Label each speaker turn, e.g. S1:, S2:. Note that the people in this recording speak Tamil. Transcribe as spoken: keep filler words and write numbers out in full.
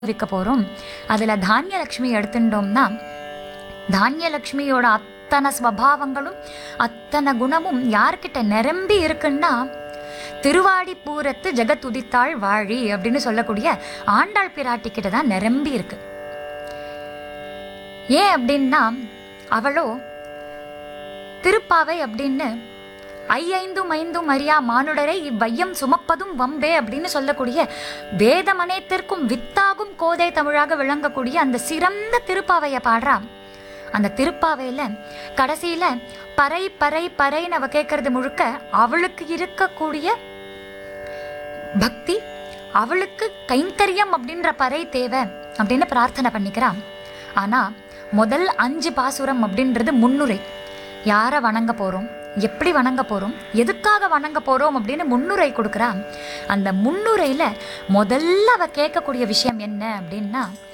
S1: விற்க போகிறோம். அதில் தானியலக்ஷ்மி எடுத்துட்டோம்னா தானியலக்ஷ்மியோட அத்தனை ஸ்வபாவங்களும் அத்தனை குணமும் யார்கிட்ட நிரம்பி இருக்குன்னா திருவாடிப்பூரத்து ஜெகத்துதித்தாள் வாழி அப்படின்னு சொல்லக்கூடிய ஆண்டாள் பிராட்டி கிட்ட தான் நிரம்பி இருக்கு. ஏன் அப்படின்னா அவளோ திருப்பாவை அப்படின்னு ஐயைந்தும் ஐந்தும் அறியா மானுடரை இவ்வையம் சுமப்பதும் வம்பே அப்படின்னு சொல்லக்கூடிய வேதமனைத்திற்கும் வித்தாகும் கோதை தமிழாக விளங்கக்கூடிய அந்த சிறந்த திருப்பாவையை பாடுறா. அந்த திருப்பாவையில கடைசியில பறை பறை பறைன்னு அவ கேட்கறது முழுக்க அவளுக்கு இருக்கக்கூடிய பக்தி, அவளுக்கு கைங்கரியம் அப்படின்ற பறை தேவை அப்படின்னு பிரார்த்தனை பண்ணிக்கிறான். ஆனா முதல் அஞ்சு பாசுரம் அப்படின்றது முன்னுரை. யாரை வணங்க போறோம், எப்படி வணங்க போறோம், எதுக்காக வணங்க போறோம் அப்படின்னு முன்னுரை கொடுக்குறான். அந்த முன்னுரையில முதல்ல அவ கேட்கக்கூடிய விஷயம் என்ன அப்படின்னா,